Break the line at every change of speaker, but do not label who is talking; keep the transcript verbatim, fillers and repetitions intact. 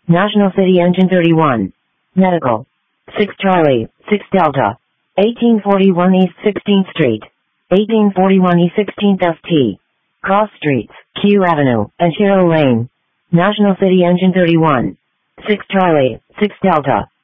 National City Engine thirty-one. Medical. six Charlie, six Delta. eighteen forty-one East sixteenth Street. eighteen forty-one East sixteenth F T. Cross Streets, Q Avenue, and Hero Lane. National City Engine thirty-one. six Charlie, six Delta.